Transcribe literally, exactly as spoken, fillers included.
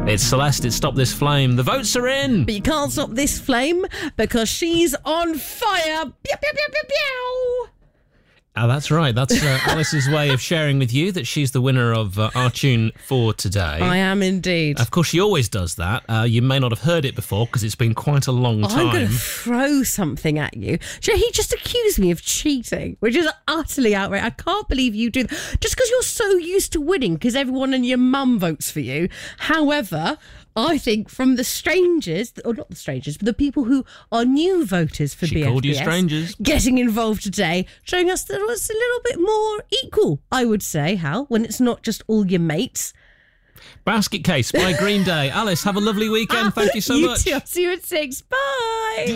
It's Celeste, it's Stop This Flame. The votes are in. But you can't stop this flame because she's on fire. Pew, pew, pew, pew, pew. Oh, that's right. That's uh, Alice's way of sharing with you that she's the winner of uh, our tune for today. I am indeed. Of course, she always does that. Uh, you may not have heard it before because it's been quite a long time. I'm going to throw something at you. Do you know, he just accused me of cheating, which is utterly outrageous. I can't believe you do that. Just because you're so used to winning because everyone and your mum votes for you. However, I think from the strangers, or not the strangers, but the people who are new voters for she B F B S, called you strangers, getting involved today, showing us that it's a little bit more equal, I would say, Hal, when it's not just all your mates. Basket Case by Green Day. Alice, have a lovely weekend. Thank you so you much. Too. I'll see you at six. Bye.